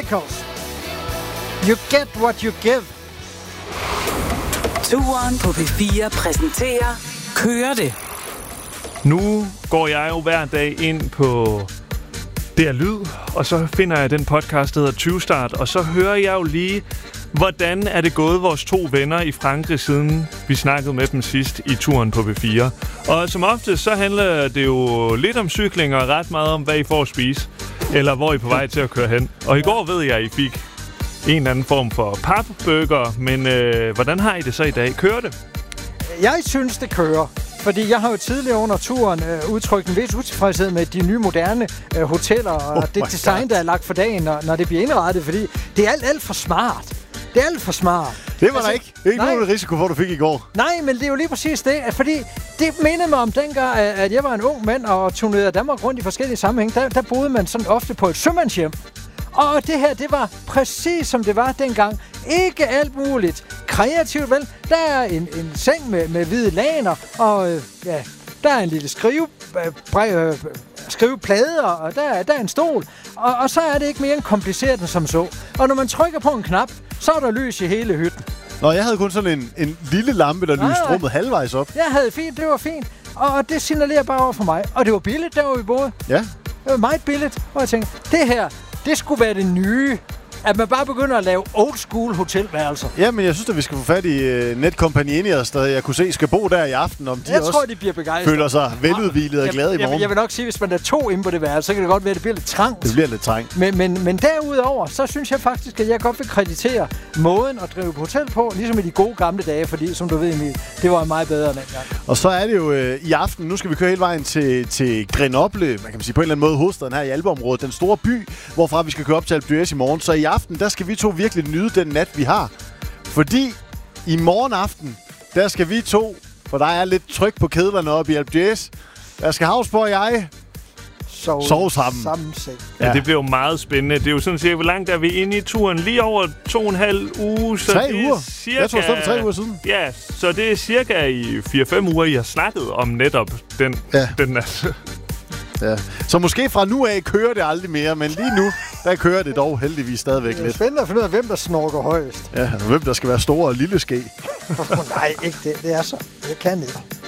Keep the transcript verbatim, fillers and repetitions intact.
Chronicles. You get what you give. Turen på P fire præsenterer Kører det. Nu går jeg jo hver dag ind på D R Lyd, og så finder jeg den podcast, der hedder tyve start, og så hører jeg jo lige, hvordan er det gået vores to venner i Frankrig, siden vi snakkede med dem sidst i turen på P fire. Og som ofte, så handler det jo lidt om cykling og ret meget om, hvad I får at spise, eller hvor I er på vej til at køre hen. Og i går ved jeg, at I fik en eller anden form for papburger, men øh, hvordan har I det så i dag? Kører det? Jeg synes, det kører. Fordi jeg har jo tidligere under turen øh, udtrykt en vis utilfredshed med de nye moderne øh, hoteller og oh det design, God. der er lagt for dagen, når, når det bliver indrettet. Fordi det er alt, alt for smart. Det er alt for smart. Det var altså, der ikke. Ikke nogen risiko for, du fik i går. Nej, men det er jo lige præcis det. Fordi det mindede mig om dengang, at jeg var en ung mand og turnerede Danmark rundt i forskellige sammenhæng. Der, der boede man sådan ofte på et sømandshjem. Og det her, det var præcis som det var dengang. Ikke alt muligt kreativt, vel? Der er en, en seng med, med hvide laner, og øh, ja, der er en lille skrive, øh, skriveplade, og der, der er en stol. Og, og så er det ikke mere end kompliceret end som så. Og når man trykker på en knap, så er der lys i hele hytten. Nå, jeg havde kun sådan en, en lille lampe, der lyste rummet halvvejs op. Jeg havde fint, det var fint. Og, og det signalerer bare over for mig. Og det var billigt, der hvor vi boede. Ja. Det var meget billigt. Og jeg tænkte, det her, det skulle være det nye. At man bare begynder at lave old school hotelværelser. Ja, men jeg synes, at vi skal få fat i uh, Netcompany Ineos, der jeg kunne se skal bo der i aften, om de jeg også tror, de bliver begejstret. føler sig veludhvilet og glade i morgen. Jeg, jeg vil nok sige, hvis man er to inde på det værelse, så kan det godt være, at det bliver lidt trangt. Det bliver lidt trængt. Men, men, men derudover, så synes jeg faktisk, at jeg godt vil kreditere måden at drive på hotel på, ligesom i de gode gamle dage, fordi som du ved, Emil, det var meget bedre dengang. Og så er det jo øh, i aften, nu skal vi køre hele vejen til, til Grenoble, man kan sige på en eller anden måde hovedstaden her i Alpeområdet, den store by, hvorfra vi skal køre op til Alpe d'Huez i morgen. Så i aften, der skal vi to virkelig nyde den nat, vi har. Fordi i morgen aften, der skal vi to, for der er lidt tryk på kedlerne oppe i Alpe d'Huez, der skal Havsborg og jeg sove, sove sammen. sammen ja. ja, det bliver jo meget spændende. Det er jo sådan cirka, hvor langt er vi inde i turen? Lige over to og en halv uge. Så tre det uger? Cirka, jeg tror, det var for tre uger siden. Ja, så det er cirka i fire fem uger, I har snakket om netop den, ja. den altså. Ja. Så måske fra nu af kører det aldrig mere, men lige nu, der kører det dog heldigvis stadigvæk lidt. Det er spændende at finde ud af, hvem der snorker højest. Ja, hvem der skal være store og lille ske. Nej, ikke det. Det er så. Jeg kan ikke.